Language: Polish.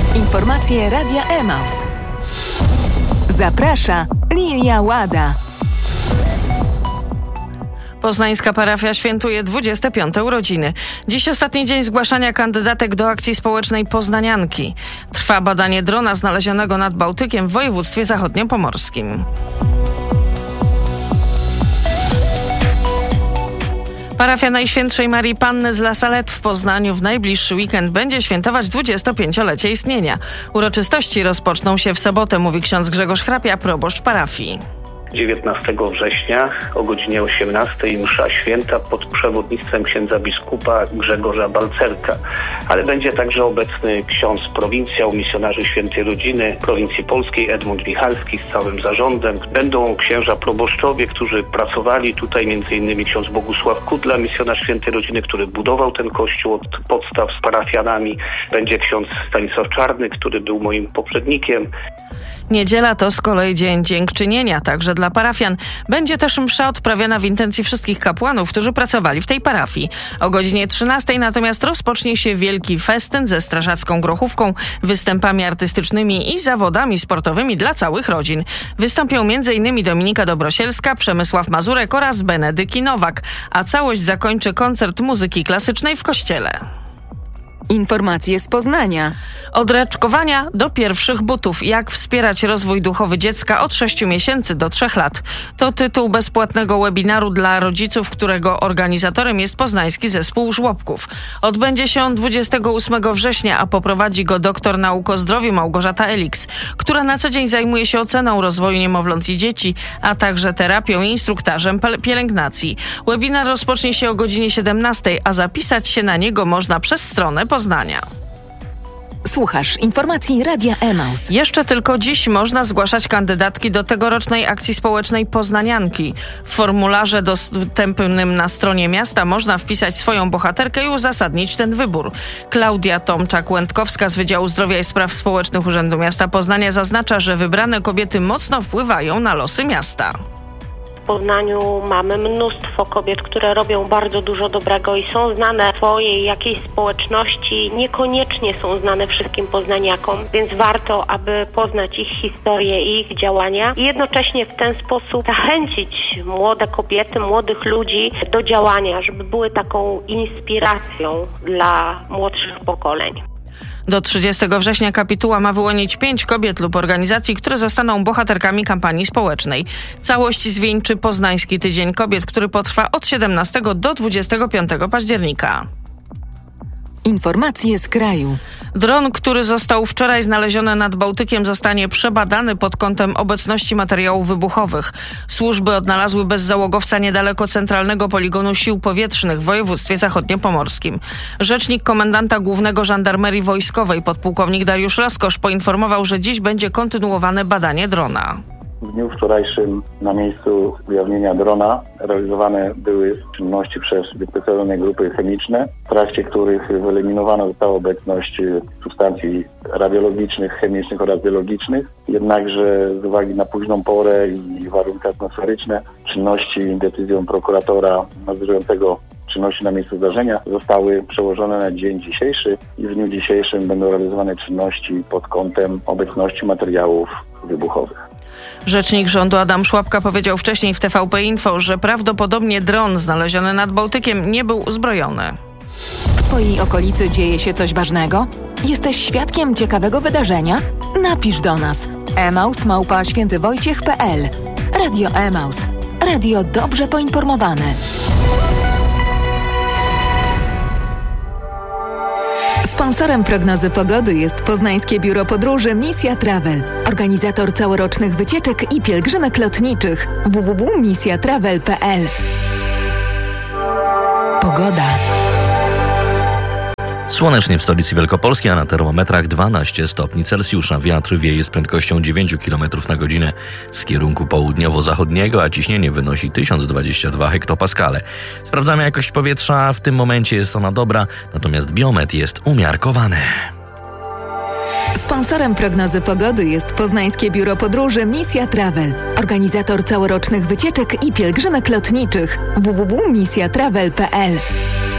Informacje Radia Emaus. Zaprasza Lilia Łada. Poznańska parafia świętuje 25. urodziny. Dziś ostatni dzień zgłaszania kandydatek do akcji społecznej Poznanianki. Trwa badanie drona znalezionego nad Bałtykiem w województwie zachodniopomorskim. Parafia Najświętszej Marii Panny z La Salette w Poznaniu w najbliższy weekend będzie świętować 25-lecie istnienia. Uroczystości rozpoczną się w sobotę, mówi ksiądz Grzegorz Hrapia, proboszcz parafii. 19 września o godzinie 18 msza święta pod przewodnictwem księdza biskupa Grzegorza Balcerka. Ale będzie także obecny ksiądz prowincjał, misjonarzy Świętej Rodziny prowincji polskiej Edmund Michalski z całym zarządem. Będą księża proboszczowie, którzy pracowali tutaj, m.in. ksiądz Bogusław Kudla, misjonarz Świętej Rodziny, który budował ten kościół od podstaw z parafianami. Będzie ksiądz Stanisław Czarny, który był moim poprzednikiem. Niedziela to z kolei dzień dziękczynienia, także dla parafian. Będzie też msza odprawiana w intencji wszystkich kapłanów, którzy pracowali w tej parafii. O godzinie 13 natomiast rozpocznie się wielki festyn ze strażacką grochówką, występami artystycznymi i zawodami sportowymi dla całych rodzin. Wystąpią m.in. Dominika Dobrosielska, Przemysław Mazurek oraz Benedyki Nowak, a całość zakończy koncert muzyki klasycznej w kościele. Informacje z Poznania. Od raczkowania do pierwszych butów. Jak wspierać rozwój duchowy dziecka od 6 miesięcy do 3 lat. To tytuł bezpłatnego webinaru dla rodziców, którego organizatorem jest poznański zespół żłobków. Odbędzie się on 28 września, a poprowadzi go doktor nauk o zdrowiu Małgorzata Eliks, która na co dzień zajmuje się oceną rozwoju niemowląt i dzieci, a także terapią i instruktażem pielęgnacji. Webinar rozpocznie się o godzinie 17, a zapisać się na niego można przez stronę Poznania. Słuchasz informacji Radia Emaus. Jeszcze tylko dziś można zgłaszać kandydatki do tegorocznej akcji społecznej Poznanianki. W formularze dostępnym na stronie miasta można wpisać swoją bohaterkę i uzasadnić ten wybór. Klaudia Tomczak-Łędkowska z Wydziału Zdrowia i Spraw Społecznych Urzędu Miasta Poznania zaznacza, że wybrane kobiety mocno wpływają na losy miasta. W Poznaniu mamy mnóstwo kobiet, które robią bardzo dużo dobrego i są znane w swojej jakiejś społeczności, niekoniecznie są znane wszystkim poznaniakom, więc warto, aby poznać ich historię i ich działania i jednocześnie w ten sposób zachęcić młode kobiety, młodych ludzi do działania, żeby były taką inspiracją dla młodszych pokoleń. Do 30 września kapituła ma wyłonić 5 kobiet lub organizacji, które zostaną bohaterkami kampanii społecznej. Całość zwieńczy Poznański Tydzień Kobiet, który potrwa od 17 do 25 października. Informacje z kraju. Dron, który został wczoraj znaleziony nad Bałtykiem, zostanie przebadany pod kątem obecności materiałów wybuchowych. Służby odnalazły bezzałogowca niedaleko centralnego poligonu sił powietrznych w województwie zachodniopomorskim. Rzecznik komendanta głównego żandarmerii wojskowej podpułkownik Dariusz Roskosz poinformował, że dziś będzie kontynuowane badanie drona. W dniu wczorajszym na miejscu ujawnienia drona realizowane były czynności przez wyspecjalizowane grupy chemiczne, w trakcie których wyeliminowano została obecność substancji radiologicznych, chemicznych oraz biologicznych. Jednakże z uwagi na późną porę i warunki atmosferyczne czynności decyzją prokuratora nadzorującego czynności na miejscu zdarzenia zostały przełożone na dzień dzisiejszy i w dniu dzisiejszym będą realizowane czynności pod kątem obecności materiałów wybuchowych. Rzecznik rządu Adam Szłapka powiedział wcześniej w TVP Info, że prawdopodobnie dron znaleziony nad Bałtykiem nie był uzbrojony. W Twojej okolicy dzieje się coś ważnego? Jesteś świadkiem ciekawego wydarzenia? Napisz do nas. emaus@świętywojciech.pl. Radio Emaus. Radio dobrze poinformowane. Sponsorem prognozy pogody jest Poznańskie Biuro Podróży Misja Travel. Organizator całorocznych wycieczek i pielgrzymek lotniczych. www.misjatravel.pl. Pogoda. Słonecznie w stolicy Wielkopolskiej, a na termometrach 12 stopni Celsjusza. Wiatr wieje z prędkością 9 km na godzinę z kierunku południowo-zachodniego, a ciśnienie wynosi 1022 hektopaskale. Sprawdzamy jakość powietrza. W tym momencie jest ona dobra, natomiast biometr jest umiarkowany. Sponsorem prognozy pogody jest Poznańskie Biuro Podróży Misja Travel. Organizator całorocznych wycieczek i pielgrzymek lotniczych. www.misjatravel.pl.